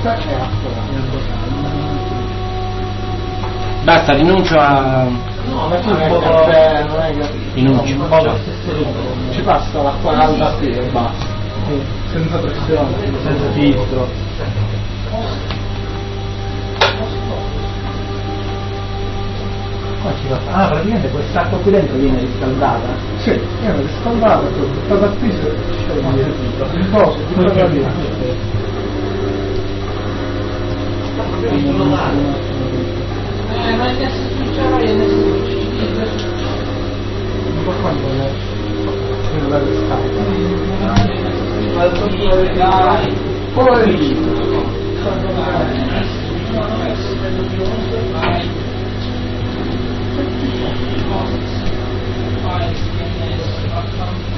questa è acqua. Basta, rinuncio a... No, ma tu non è caffè, non è che... Rinuncio. Ci passa l'acqua calda qui e basta. Senza pressione, senza filtro. Qua ci va. Ah, praticamente quest'acqua qui dentro viene riscaldata? Sì, viene riscaldata, buttata qui se c'è un po', buttata via. Ma adesso succederà e adesso succede. Un po' quanto è la riscalda. Poi